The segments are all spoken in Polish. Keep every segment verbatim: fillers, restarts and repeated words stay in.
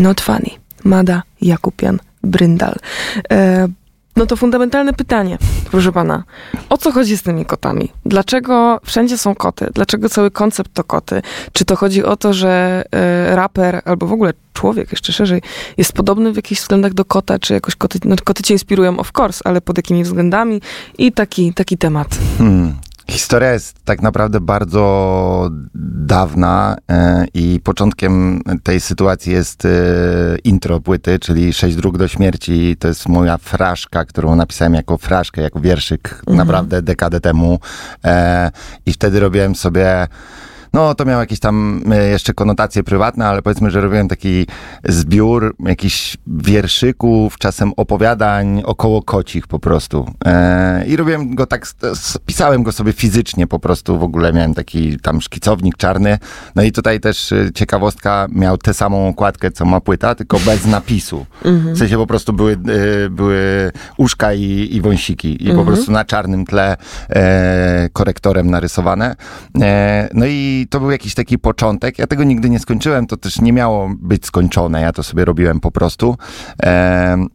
Not Funny. Mada Jakupian-Bryndal. E, no to fundamentalne pytanie, proszę pana. O co chodzi z tymi kotami? Dlaczego wszędzie są koty? Dlaczego cały koncept to koty? Czy to chodzi o to, że e, raper, albo w ogóle człowiek, jeszcze szerzej, jest podobny w jakichś względach do kota, czy jakoś koty, no koty cię inspirują, of course, ale pod jakimi względami? I taki, taki temat. Hmm. Historia jest tak naprawdę bardzo dawna e, i początkiem tej sytuacji jest e, intro płyty, czyli Sześć dróg do śmierci. To jest moja fraszka, którą napisałem jako fraszkę, jako wierszyk mhm. naprawdę dekadę temu. E, I wtedy robiłem sobie... No, to miało jakieś tam jeszcze konotacje prywatne, ale powiedzmy, że robiłem taki zbiór jakichś wierszyków, czasem opowiadań około kocich po prostu. E, I robiłem go tak, pisałem go sobie fizycznie po prostu, w ogóle miałem taki tam szkicownik czarny. No i tutaj też ciekawostka, miał tę samą okładkę, co ma płyta, tylko bez napisu. Mhm. W sensie po prostu były, były uszka i, i wąsiki i mhm. po prostu na czarnym tle e, korektorem narysowane. E, no i to był jakiś taki początek. Ja tego nigdy nie skończyłem, to też nie miało być skończone. Ja to sobie robiłem po prostu. E,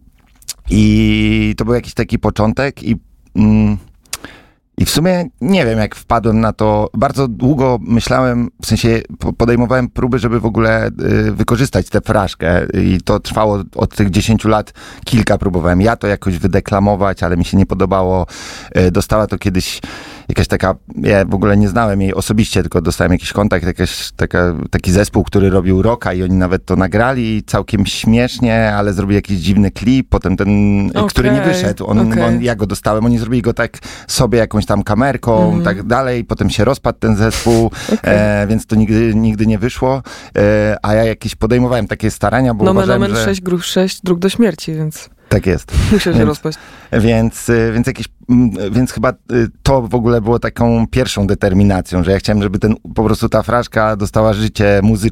I to był jakiś taki początek i... Mm, I w sumie nie wiem, jak wpadłem na to. Bardzo długo myślałem, w sensie podejmowałem próby, żeby w ogóle y, wykorzystać tę fraszkę. I to trwało od tych dziesięciu lat. Kilka próbowałem ja to jakoś wydeklamować, ale mi się nie podobało. Y, dostała to kiedyś jakaś taka, ja w ogóle nie znałem jej osobiście, tylko dostałem jakiś kontakt, jakaś, taka, taki zespół, który robił rocka i oni nawet to nagrali całkiem śmiesznie, ale zrobili jakiś dziwny klip, potem ten, okay. który nie wyszedł. On, okay. on, ja go dostałem, oni zrobili go tak sobie jakąś tam kamerką, mm. tak dalej, potem się rozpadł ten zespół, okay. e, więc to nigdy, nigdy nie wyszło, e, a ja jakieś podejmowałem takie starania, bo no, uważałem, nomen, że... sześć, grup, sześć dróg do śmierci, więc... Tak jest. Musiał się rozpaść. Więc, więc jakieś, więc chyba to w ogóle było taką pierwszą determinacją, że ja chciałem, żeby ten, po prostu ta fraszka dostała życie muzyczne.